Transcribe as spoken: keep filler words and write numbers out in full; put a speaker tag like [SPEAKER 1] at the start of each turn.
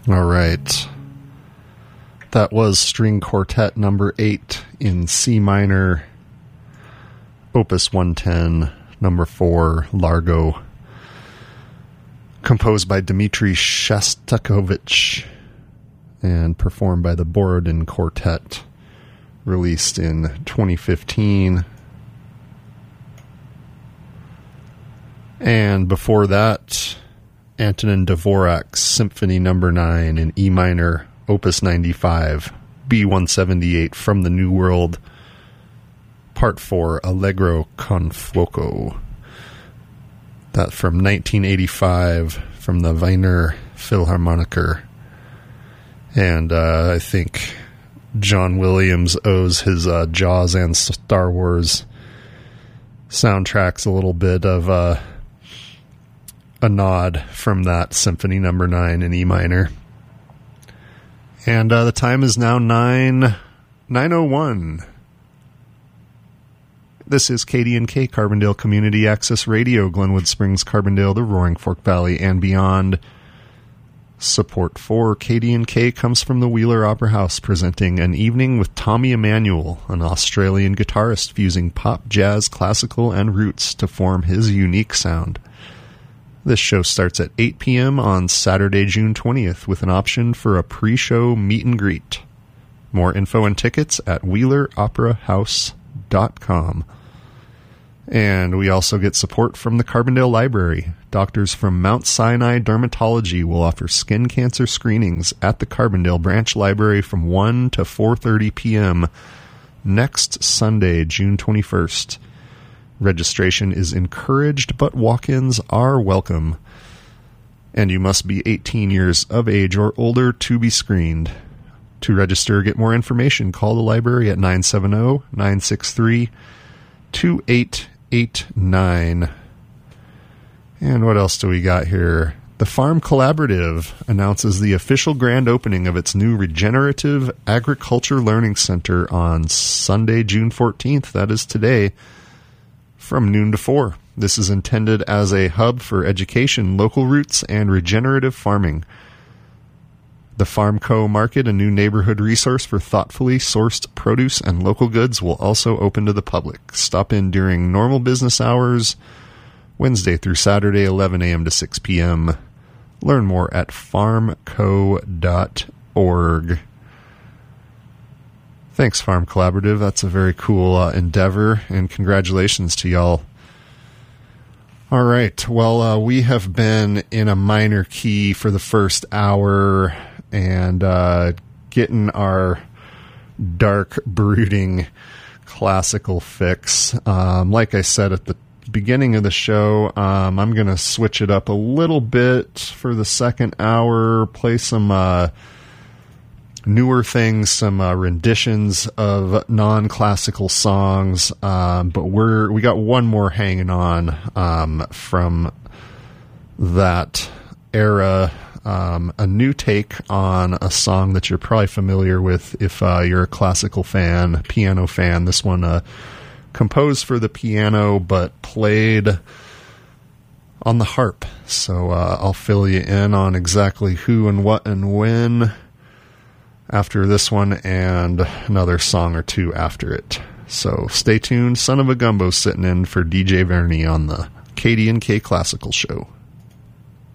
[SPEAKER 1] All right. That was String Quartet number eight in C minor, Opus one ten, number four, Largo, composed by Dmitri Shostakovich and performed by the Borodin Quartet, released in twenty fifteen. And before that, Antonin Dvorak's Symphony number nine in E minor, Opus ninety-five, B one seventy-eight, From the New World, Part four, Allegro con fuoco. That from nineteen eighty-five, from the Wiener Philharmoniker. And uh, I think John Williams owes his uh, Jaws and Star Wars soundtracks a little bit of uh, a nod from that Symphony number nine in E minor. And uh, the time is now nine oh one. This is K D N K, Carbondale Community Access Radio, Glenwood Springs, Carbondale, the Roaring Fork Valley, and beyond. Support for K D N K comes from the Wheeler Opera House, presenting An Evening with Tommy Emmanuel, an Australian guitarist fusing pop, jazz, classical, and roots to form his unique sound. This show starts at eight p.m. on Saturday, June twentieth, with an option for a pre-show meet and greet. More info and tickets at wheeler opera house dot com. And we also get support from the Carbondale Library. Doctors from Mount Sinai Dermatology will offer skin cancer screenings at the Carbondale Branch Library from one to four thirty p.m. next Sunday, June twenty-first. Registration is encouraged, but walk-ins are welcome. And you must be eighteen years of age or older to be screened. To register or get more information, call the library at nine seven zero, nine six three, two eight eight nine. And what else do we got here? The Farm Collaborative announces the official grand opening of its new Regenerative Agriculture Learning Center on Sunday, June fourteenth. That is today, from noon to four. This is intended as a hub for education, local roots, and regenerative farming. The Farm Co. Market, a new neighborhood resource for thoughtfully sourced produce and local goods, will also open to the public. Stop in during normal business hours, Wednesday through Saturday, eleven a.m. to six p.m. Learn more at farm co dot org. Thanks, Farm Collaborative. That's a very cool uh, endeavor, and congratulations to y'all. All right. Well, uh, we have been in a minor key for the first hour and uh, getting our dark, brooding classical fix. Um, like I said at the beginning of the show, um, I'm going to switch it up a little bit for the second hour, play some uh, newer things, some uh, renditions of non-classical songs, um, but we're we got one more hanging on um, from that era, um, a new take on a song that you're probably familiar with if uh, you're a classical fan, piano fan. This one uh, composed for the piano but played on the harp, so uh, I'll fill you in on exactly who and what and when after this one, and another song or two after it. So stay tuned. Son of a Gumbo sitting in for D J Vernie on the K D N K Classical Show.